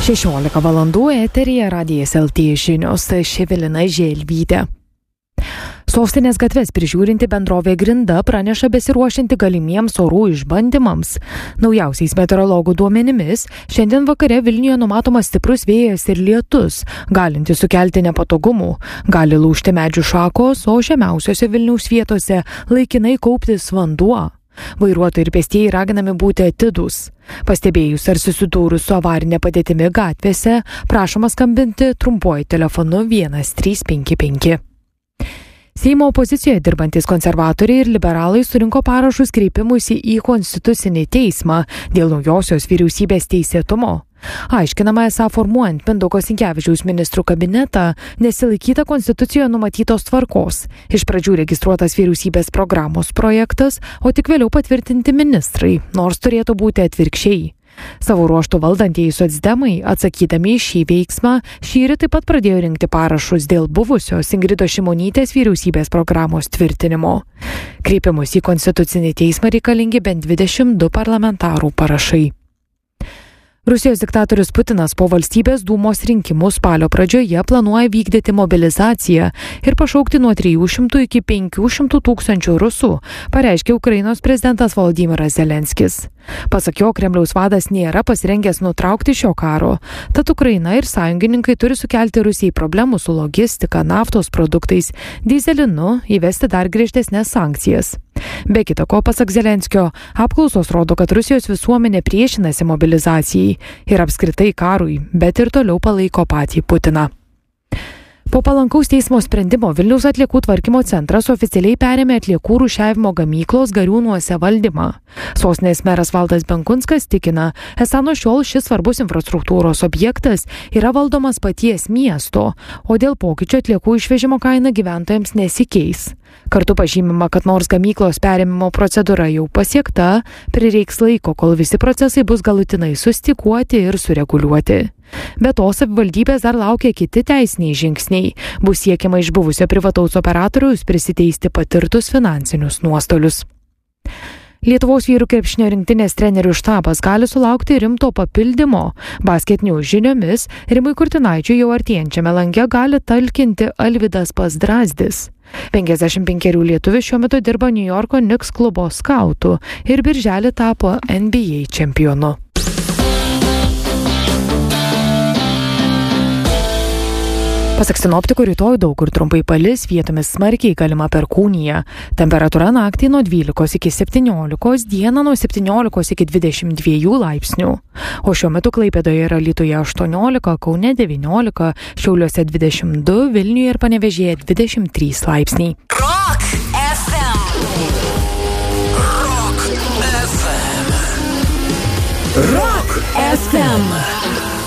16 valandų eteryje Radijas LT žinios, Evelina Želvytė. Sostinės gatves prižiūrinti bendrovė Grinda praneša besiruošianti galimiems orų išbandymams. Naujausiais meteorologų duomenimis, šiandien vakare Vilniuje numatomas stiprus vėjas ir lietus, galinti sukelti nepatogumų. Gali lūžti medžių šakos, o žemiausiose Vilniaus vietose laikinai kauptis vanduo. Vairuotojai ir pėstieji raginami būti atidūs. Pastebėjus ar susidūrus su avarinė padėtimi gatvėse, prašoma skambinti trumpuoju telefonu 1355. Seimo opozicijoje dirbantis konservatoriai ir liberalai surinko parašus kreipimusi į Konstitucinį teismą dėl naujosios vyriausybės teisėtumo. Aiškinama, esą formuojant Mindaugo Sinkevičiaus ministrų kabinetą nesilaikyta Konstitucijoje numatytos tvarkos. Iš pradžių registruotas vyriausybės programos projektas, o tik vėliau patvirtinti ministrai, nors turėtų būti atvirkščiai. Savo ruožtų valdantieji socdemai, atsakydami į šį veiksmą, šįryt taip pat pradėjo rinkti parašus dėl buvusios Ingridos Šimonytės vyriausybės programos tvirtinimo. Kreipimus į Konstitucinį teismą reikalingi bent 22 parlamentarų parašai. Rusijos diktatorius Putinas po valstybės dūmos rinkimų spalio pradžioje planuoja vykdyti mobilizaciją ir pašaukti nuo 300 iki 500 tūkstančių rusų, pareiškė Ukrainos prezidentas Volodymyras Zelenskis. Pasak jo, Kremliaus vadas nėra pasirengęs nutraukti šio karo, tad Ukraina ir sąjungininkai turi sukelti Rusijai problemų su logistika, naftos produktais, dyzelinu, įvesti dar griežtesnės sankcijas. Be kita ko, pasak Zelenskio, apklausos rodo, kad Rusijos visuomenė priešinasi mobilizacijai ir apskritai karui, bet ir toliau palaiko patį Putiną. Po palankaus teismo sprendimo Vilniaus atliekų tvarkymo centras oficialiai perėmė atliekų rūšiavimo gamyklos Gariūnuose valdymą. Sostinės meras Valdas Benkunskas tikina, esą nuo šiol šis svarbus infrastruktūros objektas yra valdomas paties miesto, o dėl pokyčio atliekų išvežimo kaina gyventojams nesikeis. Kartu pažymima, kad nors gamyklos perėmimo procedūra jau pasiekta, prireiks laiko, kol visi procesai bus galutinai sustyguoti ir sureguliuoti. Be to, savivaldybės dar laukia kiti teisiniai žingsniai. Bus siekiama iš buvusio privataus operatoriaus prisiteisti patirtus finansinius nuostolius. Lietuvos vyrų krepšinio rinktinės trenerių štabas gali sulaukti rimto papildymo. Basketinių žiniomis Rimui Kurtinaičiui jau artėjančiame lange gali talkinti Alvydas Pazdrazdis. 55 lietuvis šiuo metu dirba New Yorko Knicks klubo skautu ir birželį tapo NBA čempionu. Pasak sinoptikų, rytoj daug kur trumpai palis, vietomis smarkiai galima perkūnija. Temperatūra naktį nuo 12 iki 17, dieną nuo 17 iki 22 laipsnių. O šiuo metu Klaipėdoje ir Alytuje 18, Kaune 19, Šiauliuose 22, Vilniuje ir Panevėžyje 23 laipsniai. Rock FM. Rock FM. Rock FM.